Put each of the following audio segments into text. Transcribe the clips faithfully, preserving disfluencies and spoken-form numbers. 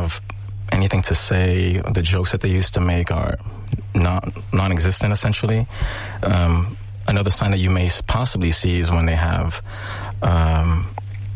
have anything to say. The jokes that they used to make are non, non-existent, essentially. Um, another sign that you may possibly see is when they have um,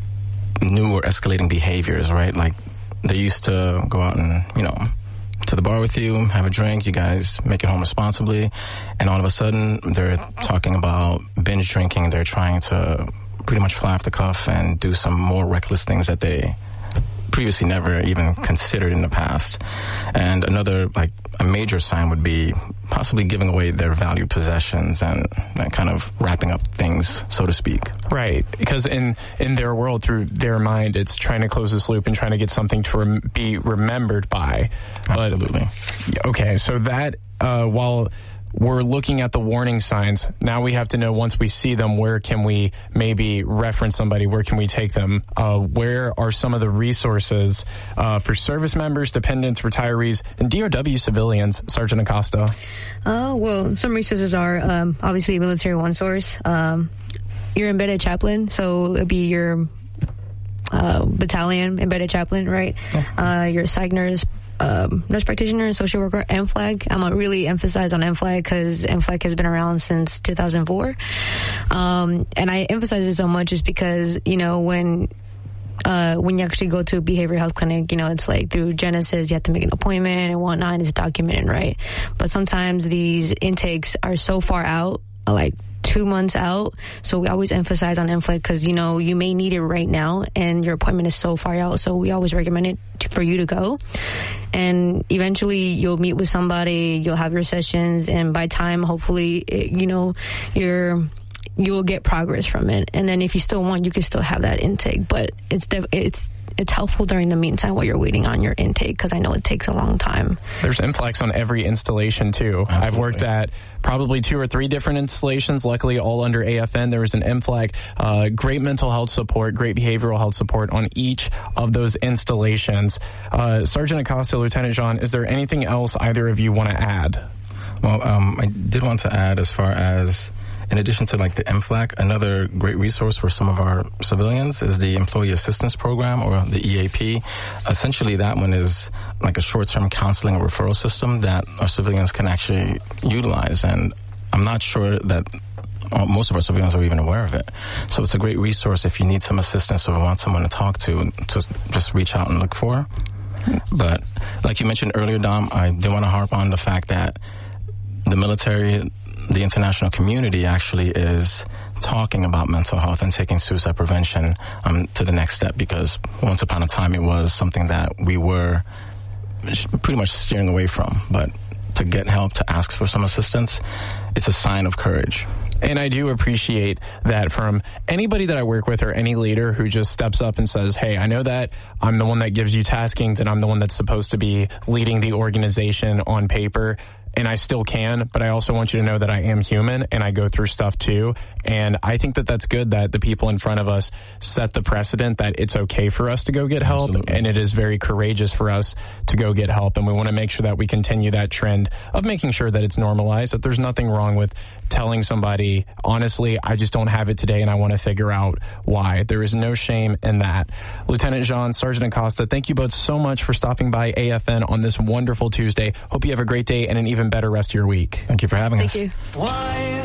new or escalating behaviors, right? Like, they used to go out and, you know, to the bar with you, have a drink, you guys make it home responsibly, and all of a sudden they're talking about binge drinking. They're trying to pretty much fly off the cuff and do some more reckless things that they previously never even considered in the past. And another, like, a major sign would be possibly giving away their valued possessions and, and kind of wrapping up things, so to speak. Right, because in, in their world, through their mind, it's trying to close this loop and trying to get something to rem- be remembered by. Absolutely. But, okay, so that, uh, while we're looking at the warning signs, now we have to know, once we see them, where can we maybe reference somebody? Where can we take them? Uh, where are some of the resources uh, for service members, dependents, retirees, and D R W civilians? Sergeant Acosta. Uh, well, some resources are um, obviously Military One Source. Um, your embedded chaplain, so it'd be your uh, battalion embedded chaplain, right? Uh, your psych nurse, Um, nurse practitioner, social worker, M FLAG. I'm going to really emphasize on M FLAG because M FLAG has been around since two thousand four. Um, and I emphasize it so much just because, you know, when uh, when you actually go to a behavioral health clinic, you know, it's like through Genesis, you have to make an appointment and whatnot, and it's documented, right? But sometimes these intakes are so far out, like two months out, so we always emphasize on M FLAG because, you know, you may need it right now and your appointment is so far out, so we always recommend it to, for you to go. And eventually you'll meet with somebody, you'll have your sessions, and by time, hopefully, it, you know, you're you'll get progress from it. And then if you still want, you can still have that intake, but it's def- it's it's helpful during the meantime while you're waiting on your intake, because I know it takes a long time. There's M FLAGs on every installation too. Absolutely. I've worked at probably two or three different installations, luckily all under A F N. There was an M FLAG, uh, great mental health support, great behavioral health support on each of those installations. Uh, Sergeant Acosta, Lieutenant Jean, is there anything else either of you want to add? Well, um, I did want to add, as far as, in addition to like the M FLAG, another great resource for some of our civilians is the Employee Assistance Program, or the E A P. Essentially, that one is like a short-term counseling and referral system that our civilians can actually utilize. And I'm not sure that most of our civilians are even aware of it. So it's a great resource if you need some assistance or want someone to talk to, to just reach out and look for. But like you mentioned earlier, Dom, I do want to harp on the fact that the military, the international community actually is talking about mental health and taking suicide prevention um, to the next step, because once upon a time it was something that we were pretty much steering away from. But to get help, to ask for some assistance, it's a sign of courage. And I do appreciate that from anybody that I work with, or any leader who just steps up and says, hey, I know that I'm the one that gives you taskings and I'm the one that's supposed to be leading the organization on paper, and I still can, but I also want you to know that I am human and I go through stuff too. And I think that that's good that the people in front of us set the precedent that it's okay for us to go get help. Absolutely. And it is very courageous for us to go get help. And we want to make sure that we continue that trend of making sure that it's normalized, that there's nothing wrong with telling somebody, honestly, I just don't have it today and I want to figure out why. There is no shame in that. Lieutenant Jean, Sergeant Acosta, thank you both so much for stopping by A F N on this wonderful Tuesday. Hope you have a great day and an even better rest of your week. Thank you for having Thank us. you. Why